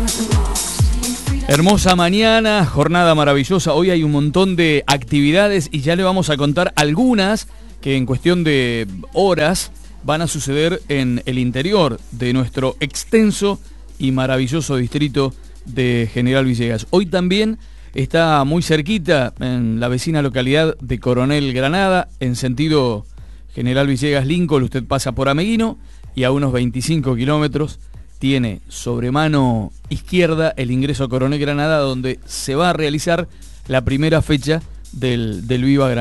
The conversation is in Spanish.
Hermosa mañana, jornada maravillosa. Hoy hay un montón de actividades y ya le vamos a contar algunas que en cuestión de horas van a suceder en el interior de nuestro extenso y maravilloso distrito de General Villegas. Hoy también está muy cerquita, en la vecina localidad de Coronel Granada, en sentido General Villegas-Lincoln. Usted pasa por Ameguino y a unos 25 kilómetros tiene sobre mano izquierda el ingreso a Coronel Granada, donde se va a realizar la primera fecha del Viva Granada.